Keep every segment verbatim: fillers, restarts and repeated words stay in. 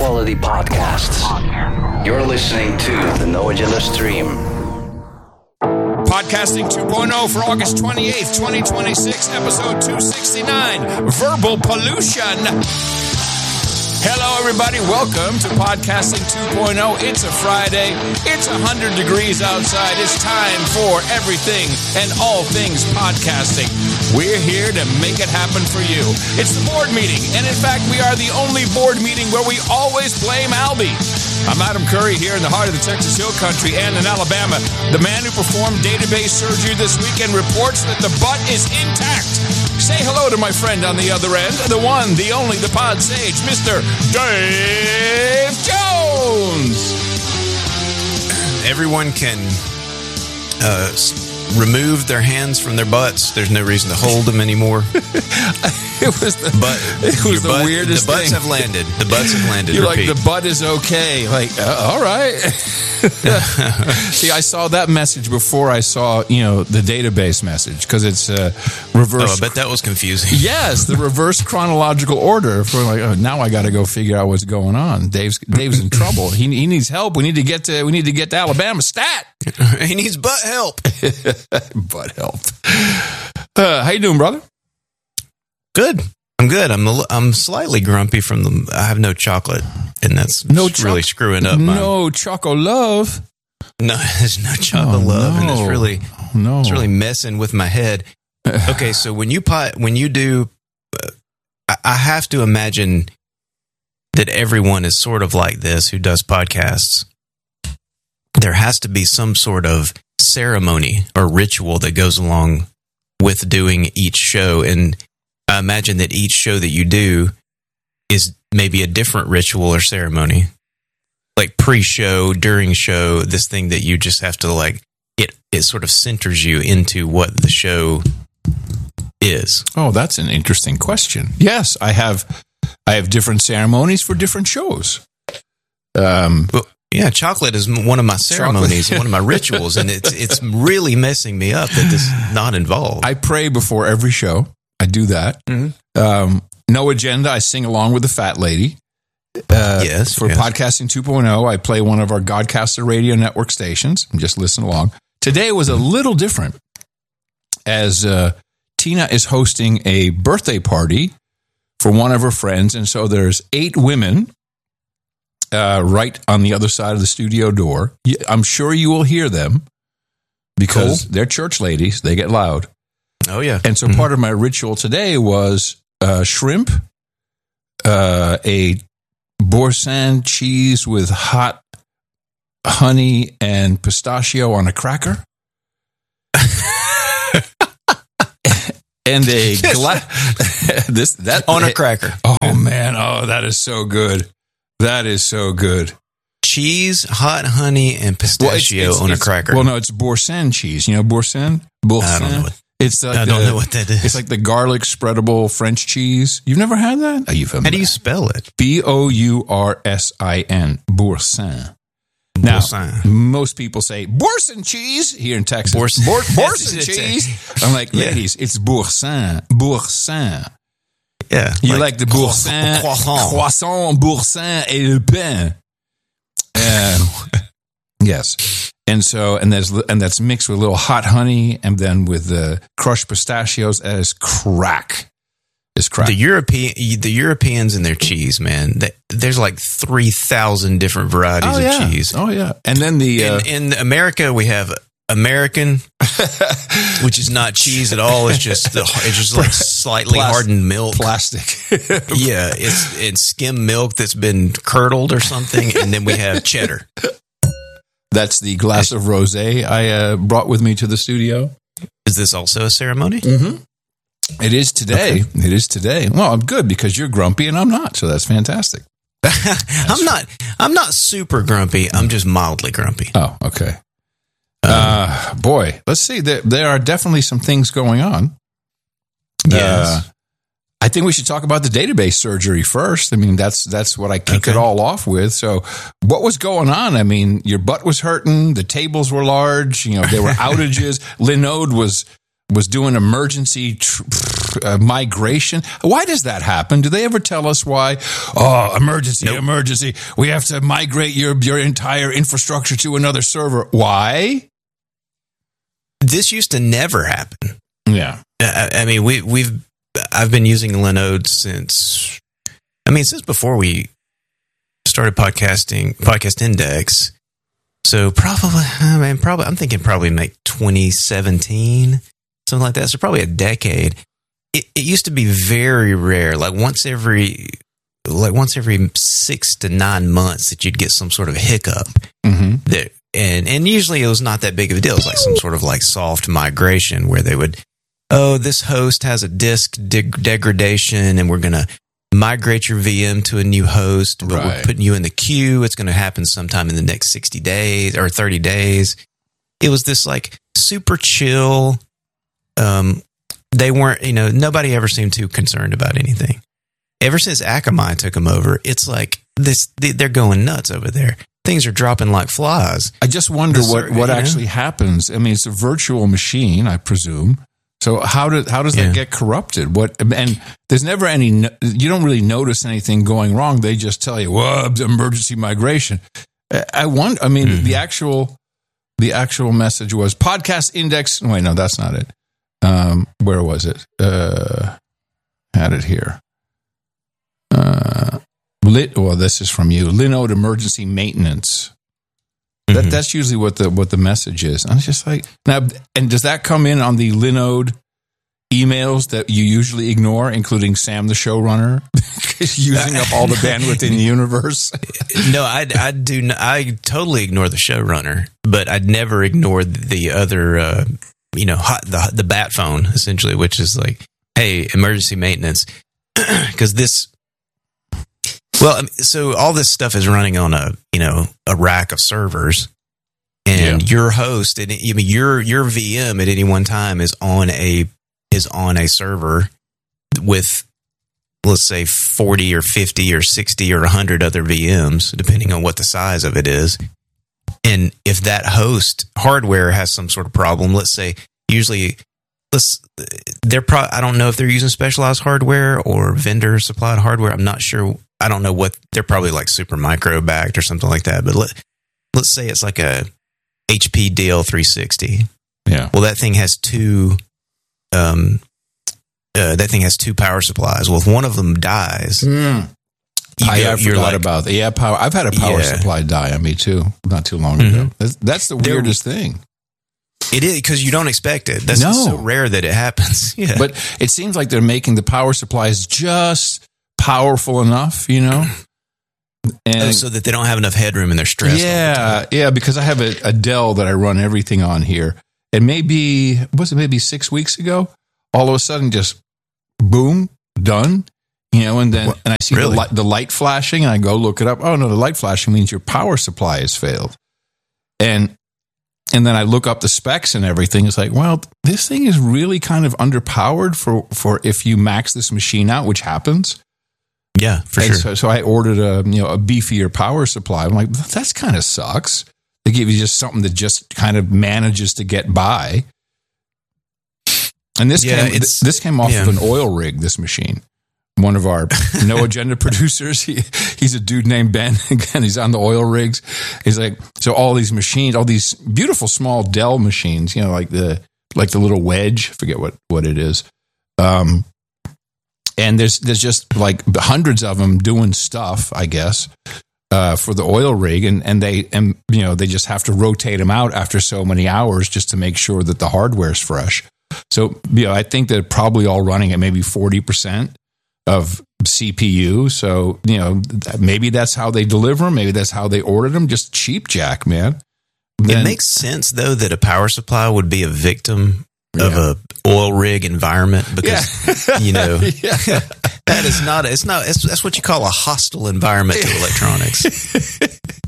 quality podcasts. You're listening to the No Agenda Stream. Podcasting two point oh for August twenty-eighth, twenty twenty-six, episode two sixty-nine, Verbal Pollution. Hello, everybody. Welcome to Podcasting two point oh. It's a Friday. It's one hundred degrees outside. It's time for everything and all things podcasting. We're here to make it happen for you. It's the board meeting, and in fact, we are the only board meeting where we always blame Albie. I'm Adam Curry here in the heart of the Texas Hill Country and in Alabama. The man who performed database surgery this weekend reports that the butt is intact. Say hello to my friend on the other end, the one, the only, the pod sage, Mister Dave Jones. Everyone can uh, remove their hands from their butts. There's no reason to hold them anymore. It was the, but it was the butt, weirdest thing. The butts thing. have landed. The butts have landed. You're Repeat. like, the butt is okay. Like, uh, all right. See, I saw that message before I saw, you know, the database message because it's uh, reverse. Oh, I bet that was confusing. Yes, the reverse chronological order. For like, oh, now I got to go figure out what's going on. Dave's Dave's in trouble. He he needs help. We need to get to we need to get to Alabama stat. He needs butt help. Butt help. Uh, how you doing, brother? Good. I'm good. I'm a, I'm slightly grumpy from the. I have no chocolate, and that's no really cho- screwing up. My, no choco love. No, there's no chocolate oh, love, no. and it's really oh, no. It's really messing with my head. Okay, so when you pot, when you do, uh, I, I have to imagine that everyone is sort of like this who does podcasts. There has to be some sort of ceremony or ritual that goes along with doing each show, and I imagine that each show that you do is maybe a different ritual or ceremony, like pre-show, during show, this thing that you just have to like, it, it sort of centers you into what the show is. Oh, that's an interesting question. Yes, I have, I have different ceremonies for different shows. Um, well, yeah, chocolate is one of my ceremonies, one of my rituals, and it's it's really messing me up that this is not involved. I pray before every show. I do that. Mm-hmm. Um, no agenda. I sing along with the fat lady. Uh, yes. For yes. Podcasting two point oh, I play one of our Godcaster radio network stations and just listen along. Today was a little different as uh, Tina is hosting a birthday party for one of her friends. And so there's eight women uh, right on the other side of the studio door. I'm sure you will hear them because cool. They're church ladies. They get loud. Oh, yeah. And so mm-hmm. part of my ritual today was uh, shrimp, uh, a Boursin cheese with hot honey and pistachio on a cracker, and a glass. this that on a cracker. Oh man! Oh, that is so good. That is so good. Cheese, hot honey, and pistachio well, it's, it's, on it's, a cracker. Well, no, it's Boursin cheese. You know Boursin? Boursin. I don't know what. It's like I don't the, know what that is. It's like the garlic spreadable French cheese. You've never had that? Oh, you've How do you spell it? B O U R S I N. Boursin. Now, Boursin. most people say Boursin cheese here in Texas. Boursin, Bour- Boursin cheese. I'm like, ladies, yeah. It's Boursin. Boursin. Yeah. You like, like the Boursin. Croissant. Croissant, Boursin, et le pain. Uh, yes. And so, and there's, and that's mixed with a little hot honey, and then with the crushed pistachios as crack. It's crack. The European, the Europeans and their cheese, man. They, there's like three thousand different varieties oh, yeah. of cheese. Oh yeah. And then the uh, in, in America we have American, which is not cheese at all. It's just the, it's just like slightly Plastic. hardened milk, plastic. Yeah, it's it's skim milk that's been curdled or something, and then we have cheddar. That's the glass of rosé I uh, brought with me to the studio. Is this also a ceremony? Mm-hmm. It is today. Okay. It is today. Well, I'm good because you're grumpy and I'm not, so that's fantastic. That's I'm not. I'm not super grumpy. I'm just mildly grumpy. Oh, okay. Um, uh, boy, let's see. There, there are definitely some things going on. Yes. Uh, I think we should talk about the database surgery first. I mean, that's that's what I kicked okay. it all off with. So, what was going on? I mean, your butt was hurting. The tables were large. You know, there were outages. Linode was was doing emergency tr- uh, migration. Why does that happen? Do they ever tell us why? Oh, emergency, nope. emergency. We have to migrate your, your entire infrastructure to another server. Why? This used to never happen. Yeah. I, I mean, we, we've, I've been using Linode since, I mean, since before we started podcasting, Podcast Index. So probably, I mean, probably, I'm thinking probably like twenty seventeen, something like that. So probably a decade. It, it used to be very rare, like once every, like once every six to nine months that you'd get some sort of hiccup. Mm-hmm. That, and and usually it was not that big of a deal. It was like some sort of like soft migration where they would, oh, this host has a disk de- degradation, and we're gonna migrate your V M to a new host, but right. we're putting you in the queue. It's going to happen sometime in the next sixty days or thirty days. It was this like super chill. Um, they weren't, you know, nobody ever seemed too concerned about anything. Ever since Akamai took them over, it's like this, they're going nuts over there. Things are dropping like flies. I just wonder This- what, what you know? actually happens. I mean, it's a virtual machine, I presume. So how did how does Yeah. that get corrupted? What and there's never any. You don't really notice anything going wrong. They just tell you, "Whoa, emergency migration." I want. I mean, Mm-hmm. the actual the actual message was podcast index. Wait, no, that's not it. Um, where was it? Uh, had it here. Uh, lit. Well, this is from you. Linode emergency maintenance. That, Mhm. that's usually what the what the message is. I was just like, now, and does that come in on the Linode emails that you usually ignore, including Sam, the showrunner, using up all the bandwidth in the universe? No, I, I do. n- I totally ignore the showrunner, but I'd never ignore the other, uh, you know, hot, the the bat phone essentially, which is like, hey, emergency maintenance, because this. Well, I mean, so all this stuff is running on a, you know, a rack of servers, and Yeah. your host, and I mean, your your V M at any one time is on a is on a server with, let's say, forty or fifty or sixty or one hundred other V Ms, depending on what the size of it is. And if that host hardware has some sort of problem, let's say, usually, let's they're pro- I don't know if they're using specialized hardware or vendor supplied hardware. I'm not sure. I don't know what they're probably like super micro backed or something like that. But let let's say it's like a H P D L three sixty. Yeah. Well, that thing has two. Um, uh, that thing has two power supplies. Well, if one of them dies, Mm. you I, go- I you're forgot like, about that. Yeah, power. I've had a power Yeah. supply die on me too, not too long Mhm. ago. That's, that's the They're- weirdest thing. it is because you don't expect it. That's No. so rare that it happens. Yeah, But it seems like they're making the power supplies just powerful enough, you know. And Oh, so that they don't have enough headroom and they're stressed. all the yeah, time. yeah, because I have a, a Dell that I run everything on here, and maybe was it maybe six weeks ago? All of a sudden, just boom, done. You know, and then What? and I see Really? the light, the light flashing, and I go look it up. Oh no, the light flashing means your power supply has failed, and and then I look up the specs and everything. It's like, well, this thing is really kind of underpowered for for if you max this machine out, which happens. Yeah, for And sure. So, so I ordered a you know a beefier power supply. I'm like, that's kind of sucks. They give you just something that just kind of manages to get by. And this Yeah, came it's- this came off yeah. of an oil rig. This machine. One of our No Agenda producers, he, he's a dude named Ben. Again, he's on the oil rigs. He's like, so all these machines, all these beautiful small Dell machines, you know, like the like the little wedge. I forget what what it is. Um, and there's there's just like hundreds of them doing stuff, I guess, uh, for the oil rig, and and they and you know they just have to rotate them out after so many hours just to make sure that the hardware's fresh. So you know, I think they're probably all running at maybe forty percent of C P U. So you know, th- maybe that's how they deliver them. Maybe that's how they ordered them. Just cheap jack, man. Then- It makes sense though that a power supply would be a victim of Yeah. a oil rig environment because you know yeah. that is not a, it's not it's, that's what you call a hostile environment to electronics.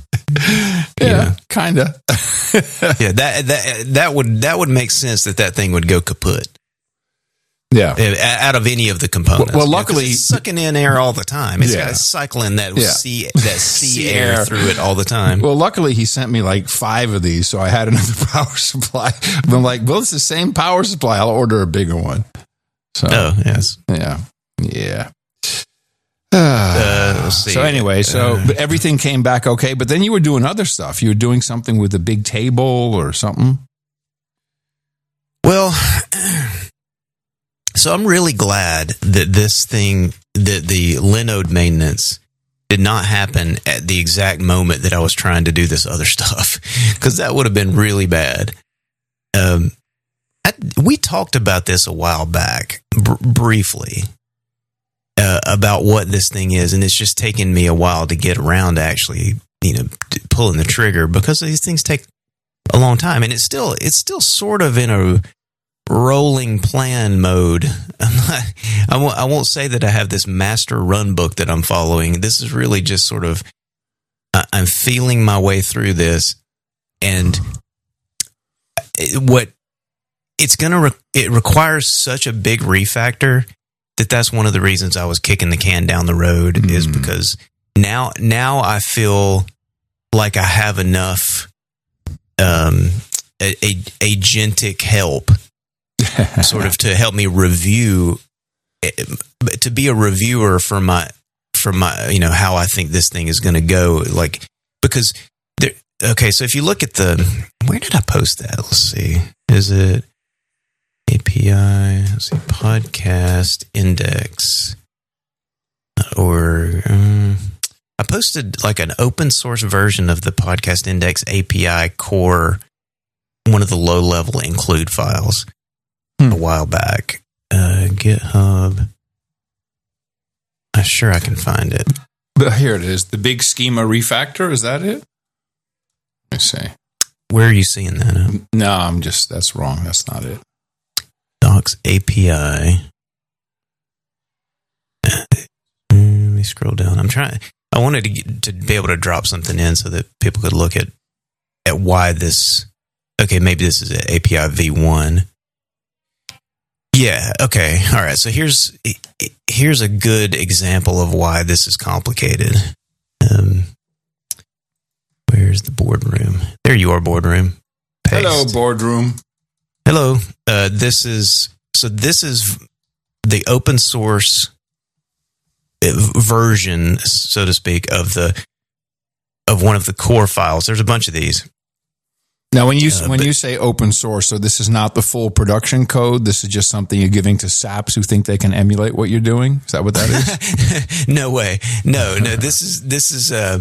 Yeah, kind of. Yeah, that that that would that would make sense that that thing would go kaput. Yeah. Out of any of the components. Well, well luckily, it's sucking in air all the time. It's yeah. got cycling that yeah. sea that sea air through it all the time. Well, luckily he sent me like five of these, so I had another power supply. I'm like, well, it's the same power supply. I'll order a bigger one. So, oh yes, yeah, yeah. Uh, let's see. So anyway, so uh, but everything came back okay. But then you were doing other stuff. You were doing something with a big table or something. Well. So I'm really glad that this thing, that the Linode maintenance did not happen at the exact moment that I was trying to do this other stuff, because that would have been really bad. Um, I, we talked about this a while back, br- briefly, uh, about what this thing is, and it's just taken me a while to get around to actually, you know, pulling the trigger, because these things take a long time, and it's still it's still sort of in a rolling plan mode. I'm not, I, won't, I won't say that I have this master run book that I'm following. This is really just sort of, uh, I'm feeling my way through this, and it, what it's going to, re- it requires such a big refactor that that's one of the reasons I was kicking the can down the road, mm. is because now, now I feel like I have enough, um, a, a, agentic help sort of to help me review, to be a reviewer for my, for my, you know, how I think this thing is going to go. Like, because there, okay, so if you look at the, where did I post that? Let's see. Is it A P I? Let's see, podcast index, or um, I posted like an open source version of the podcast index A P I core, one of the low level include files. Hmm. A while back. Uh, GitHub. I'm sure I can find it. But here it is. The big schema refactor. Is that it? Let me see. Where are you seeing that? At? No, I'm just, that's wrong. That's not it. Docs A P I. Let me scroll down. I'm trying. I wanted to get, to be able to drop something in so that people could look at at why this. Okay, maybe this is A P I v one. Yeah, okay. All right. So here's here's a good example of why this is complicated. Um, where's the boardroom? There you are, boardroom. Paste. Hello, boardroom. Hello. Uh, this is so this is the open source version, so to speak, of the of one of the core files. There's a bunch of these. Now, when you uh, when but, you say open source, so this is not the full production code. This is just something you're giving to saps who think they can emulate what you're doing. Is that what that is? No way. No, no. This is this is um,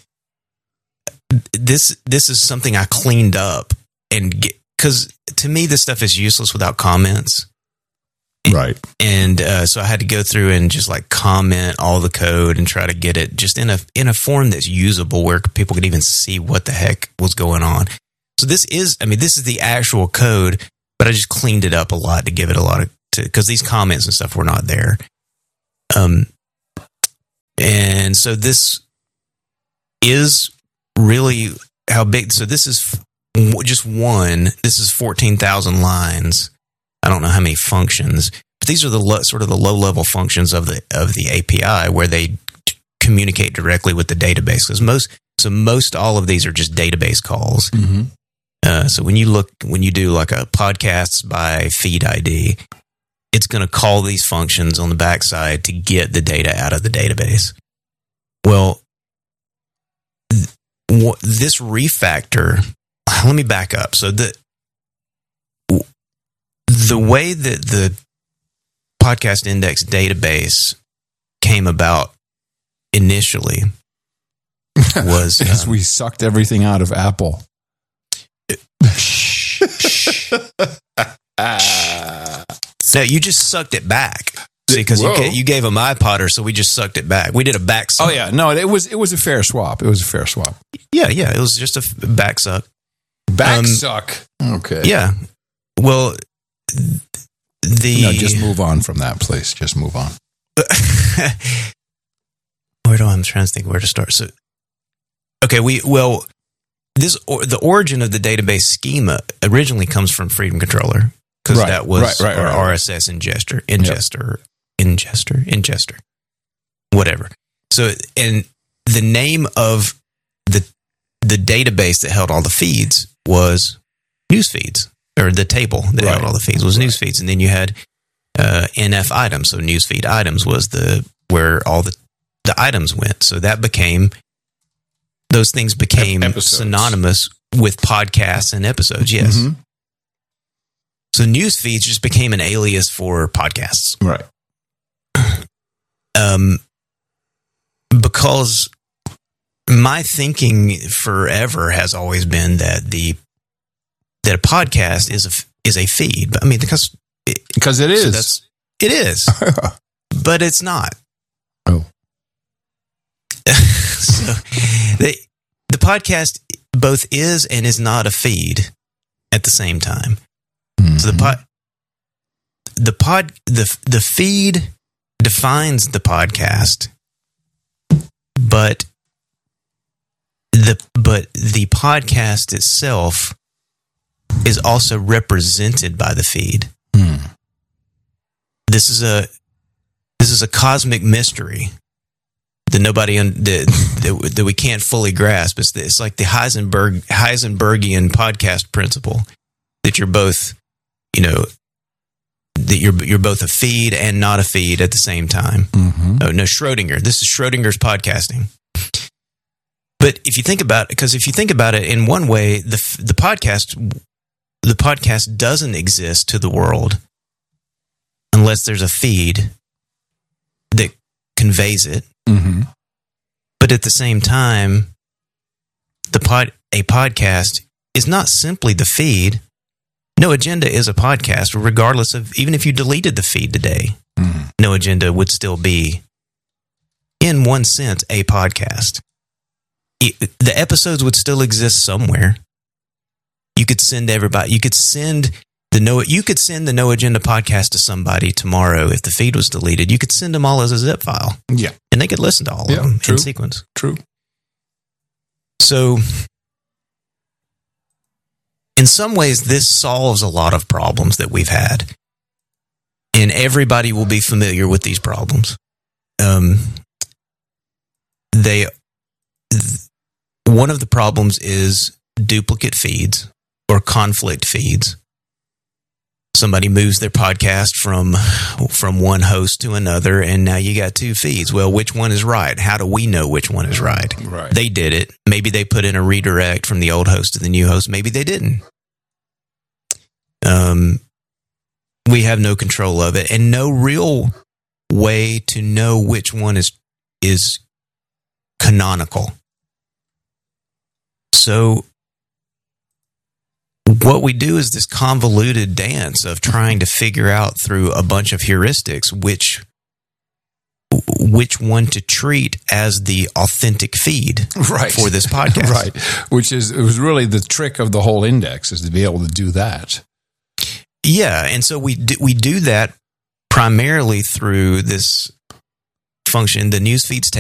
this this is something I cleaned up, and because to me this stuff is useless without comments. Right. And uh, so I had to go through and just like comment all the code and try to get it just in a in a form that's usable where people could even see what the heck was going on. So this is, I mean, this is the actual code, but I just cleaned it up a lot to give it a lot of, because these comments and stuff were not there. Um, and so this is really how big. So this is just one. This is fourteen thousand lines. I don't know how many functions, but these are the lo- sort of the low level functions of the of the A P I where they t- communicate directly with the database. Because most, so most all of these are just database calls. Mm-hmm. Uh, so when you look, when you do like a podcasts by feed I D, it's going to call these functions on the backside to get the data out of the database. Well, th- w- this refactor, let me back up. So the the way that the podcast index database came about initially was as um, we sucked everything out of Apple. No, you just sucked it back. See, because you, ga- you gave them iPodder, so we just sucked it back. We did a back suck. Oh yeah, no, it was it was a fair swap. It was a fair swap. Yeah, yeah, it was just a f- back suck. Back Um, suck. Okay. Yeah. Well, the No, just move on from that, please. Just move on. Where do I'm trying to think where to start? So, okay, we well, this or, the origin of the database schema originally comes from Freedom Controller. because Right, that was right, right, our right, right. R S S ingester, ingester, ingester, ingester, whatever. So, and the name of the the database that held all the feeds was news feeds, or the table that Right. held all the feeds was news feeds, and then you had uh, N F items. So newsfeed items was the where all the the items went. So that became those things became Episodes. synonymous with podcasts and episodes. Yes. Mhm. So news feeds just became an alias for podcasts. Right. Um, because my thinking forever has always been that the that a podcast is a is a feed. But I mean, because it, Because it so is. that's it is, but it's not. Oh. So the the podcast both is and is not a feed at the same time. So the pod, the pod, the the feed defines the podcast, but the but the podcast itself is also represented by the feed. Hmm. This is a this is a cosmic mystery that nobody un, that, that that we can't fully grasp. It's it's like the Heisenberg Heisenbergian podcast principle that you're both, you know, that you're you're both a feed and not a feed at the same time. Mm-hmm. Oh no, Schrodinger. This is Schrodinger's podcasting. But if you think about it, because if you think about it in one way, the the podcast the podcast doesn't exist to the world unless there's a feed that conveys it. Mm-hmm. But at the same time, the pod a podcast is not simply the feed. No Agenda is a podcast, regardless of, even if you deleted the feed today, Mm-hmm. No Agenda would still be, in one sense, a podcast. It, the episodes would still exist somewhere. You could send everybody, you could send the No, you could send the No Agenda podcast to somebody tomorrow if the feed was deleted. You could send them all as a zip file, Yeah. and they could listen to all Yeah, of them true. in sequence. True. So, in some ways, this solves a lot of problems that we've had. And everybody will be familiar with these problems. Um, they, th- one of the problems is duplicate feeds or conflict feeds. Somebody moves their podcast from from one host to another, and now you got two feeds. Well, which one is right? How do we know which one is right? Right. They did it. Maybe they put in a redirect from the old host to the new host. Maybe they didn't. Um, we have no control of it, and no real way to know which one is is canonical. So what we do is this convoluted dance of trying to figure out through a bunch of heuristics which which one to treat as the authentic feed Right. for this podcast. Right. Which is, it was really the trick of the whole index, is to be able to do that. Yeah, and so we do, we do that primarily through this function, the news feeds table.